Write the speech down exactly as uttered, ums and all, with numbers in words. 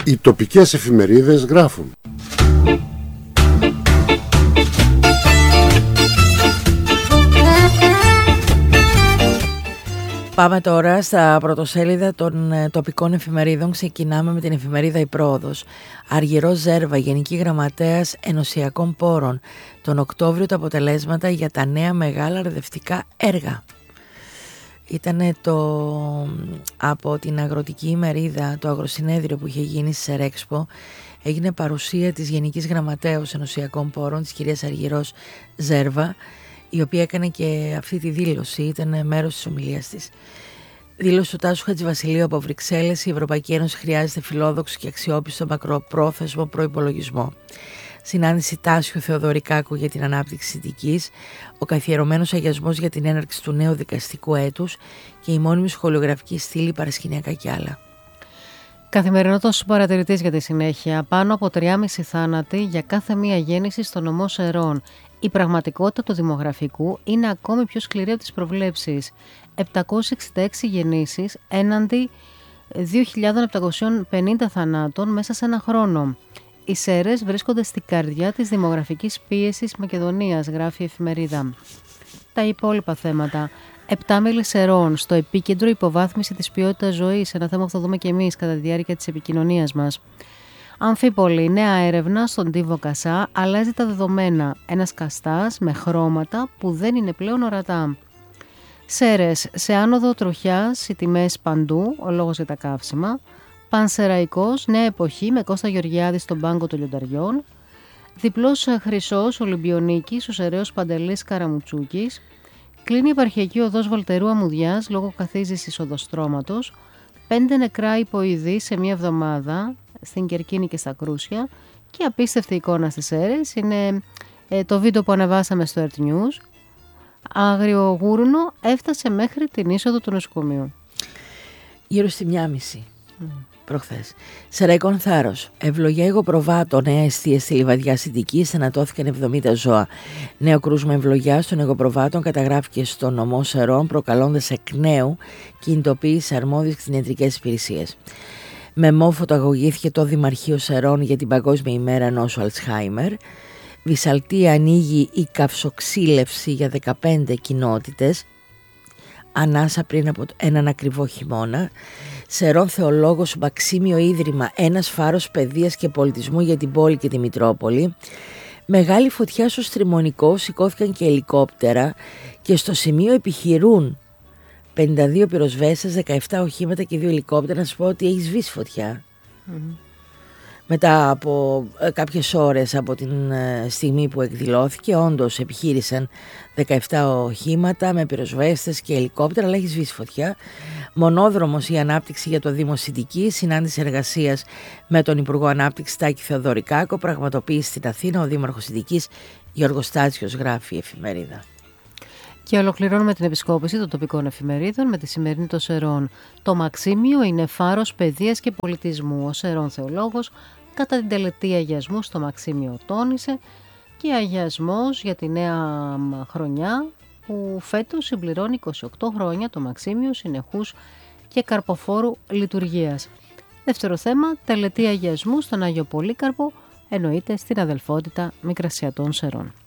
Οι τοπικές εφημερίδες γράφουν. Πάμε τώρα στα πρωτοσέλιδα των τοπικών εφημερίδων. Ξεκινάμε με την εφημερίδα Η Πρόοδος. Αργυρός Ζέρβα, Γενική Γραμματέας Ενωσιακών Πόρων. Τον Οκτώβριο τα αποτελέσματα για τα νέα μεγάλα ρδευτικά έργα. Ήτανε το, από την αγροτική ημερίδα, το αγροσυνέδριο που είχε γίνει στη Σερέξπο. Έγινε παρουσία της Γενικής Γραμματέως Ενωσιακών Πόρων, της κυρίας Αργυρός Ζέρβα, η οποία έκανε και αυτή τη δήλωση, ήταν μέρος της ομιλίας της. Δήλωση του Τάσου Χατζηβασιλείου από Βρυξέλλες: η Ευρωπαϊκή Ένωση χρειάζεται φιλόδοξο και αξιόπιστο μακροπρόθεσμο προϋπολογισμό. Συνάντηση Τάσιου Θεοδωρικάκου για την ανάπτυξη Αττικής, ο καθιερωμένος αγιασμός για την έναρξη του νέου δικαστικού έτους και η μόνιμη σχολιογραφική στήλη παρασκηνιακά κι άλλα. Καθημερινότος παρατηρητής για τη συνέχεια. Πάνω από τριακόσιοι θάνατοι για κάθε μία γέννηση στο νομό Σερών. Η πραγματικότητα του δημογραφικού είναι ακόμη πιο σκληρή από τις προβλέψεις. επτακόσιες εξήντα έξι γεννήσεις έναντι δύο χιλιάδες επτακόσιους πενήντα θανάτων μέσα σε ένα χρόνο. Οι Σέρρες βρίσκονται στην καρδιά της δημογραφικής πίεσης Μακεδονίας, γράφει η εφημερίδα. Τα υπόλοιπα θέματα. Επτάμιλοι Σερών, στο επίκεντρο υποβάθμιση της ποιότητας ζωής, ένα θέμα που θα δούμε και εμείς κατά τη διάρκεια της επικοινωνίας μας. Αμφίπολη, νέα έρευνα στον Τίβο Κασά αλλάζει τα δεδομένα. Ένας καστάς με χρώματα που δεν είναι πλέον ορατά. Σέρες, σε άνοδο τροχιάς, οι τιμές παντού, ο λόγος για τα καύσιμα. Πανσεραϊκός, νέα εποχή με Κώστα Γεωργιάδη στον πάγκο των λιονταριών. Διπλός χρυσός Ολυμπιονίκης, ο Σεραίος Παντελής Καραμουτσούκης. Κλείνει η επαρχιακή οδός Βολτερού Αμμουδιάς λόγω καθίζησης οδοστρώματος. Πέντε νεκρά υποειδή σε μία εβδομάδα στην Κερκίνη και στα Κρούσια. Και απίστευτη εικόνα στις Σέρρες είναι ε, το βίντεο που ανεβάσαμε στο Earth News. Αγριογούρνο έφτασε μέχρι την είσοδο του νοσοκομείου. Γύρω στη μία μισή mm. προχθές. Σεραϊκών Θάρρος. Ευλογία εγωπροβάτων, νέα αιστεία στη λιβαδιά Αττικής, θανατώθηκαν εβδομήντα ζώα. Νέο κρούσμα ευλογιάς των εγωπροβάτων καταγράφηκε στο νομό Σερών, προκαλώντας εκ νέου κινητοποίηση αρμόδιες κτηνιατρικές υπηρεσίες. Με μόφωτο αγωγήθηκε το Δημαρχείο Σερών για την Παγκόσμια ημέρα νόσου Αλτσχάιμερ. Βυσσαλτία ανοίγει η καυσοξύλευση για δεκαπέντε κοινότητες. Ανάσα πριν από έναν ακριβό χειμώνα. Σερών Θεολόγος Μαξίμιο Ίδρυμα, ένας φάρος παιδείας και πολιτισμού για την πόλη και τη Μητρόπολη. Μεγάλη φωτιά στο Στριμονικό, σηκώθηκαν και ελικόπτερα και στο σημείο επιχειρούν πενήντα δύο πυροσβέστες, δεκαεπτά οχήματα και δύο ελικόπτερα. Να σου πω ότι έχει σβήσει φωτιά. Mm-hmm. Μετά από ε, κάποιες ώρες από την ε, στιγμή που εκδηλώθηκε, όντως επιχείρησαν δεκαεπτά οχήματα με πυροσβέστες και ελικόπτερα, αλλά έχει σβήσει φωτιά. Μονόδρομος η ανάπτυξη για το Δήμο Αττικής, συνάντηση εργασίας με τον Υπουργό Ανάπτυξης Τάκη Θεοδωρικάκο, πραγματοποίηση στην Αθήνα ο Δήμαρχος Αττικής Γιώργος Τάτσιος, γράφει η εφημερίδα. Και ολοκληρώνουμε την επισκόπηση των τοπικών εφημερίδων με τη σημερινή των Σερών. Το Μαξίμιο είναι φάρος παιδείας και πολιτισμού. Ο Σερών Θεολόγος κατά την τελετή αγιασμού στο Μαξίμιο τόνισε και αγιασμός για τη νέα χρονιά που φέτος συμπληρώνει είκοσι οκτώ χρόνια το Μαξίμιο συνεχούς και καρποφόρου λειτουργίας. Δεύτερο θέμα, τελετή αγιασμού στον Άγιο Πολύκαρπο, εννοείται στην αδελφότητα Μικρασιατών Σερών.